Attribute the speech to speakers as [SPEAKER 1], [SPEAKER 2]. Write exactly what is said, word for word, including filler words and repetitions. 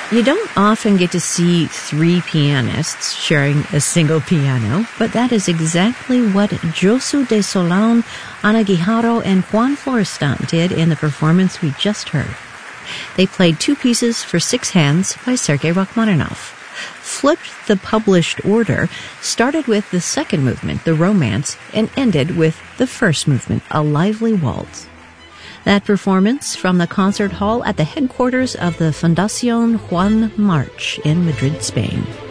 [SPEAKER 1] You don't often get to see three pianists sharing a single piano, but that is exactly what Josu de Solán, Ana Guijarro, and Juan Florestan did in the performance we just heard. They played two pieces for six hands by Sergei Rachmaninoff. Flipped the published order, started with the second movement, the Romance, and ended with the first movement, a lively waltz. That performance from the concert hall at the headquarters of the Fundación Juan March in Madrid, Spain.